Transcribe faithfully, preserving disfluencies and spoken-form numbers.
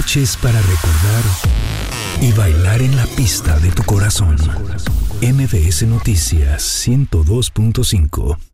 Noches para recordar y bailar en la pista de tu corazón. M B S Noticias ciento dos punto cinco.